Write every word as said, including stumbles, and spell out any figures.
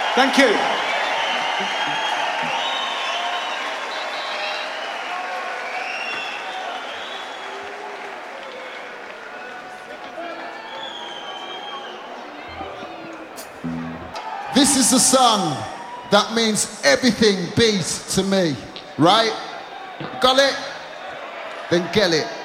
Thank you. This is a song that means everything beats to me, right? Got it? Then get it.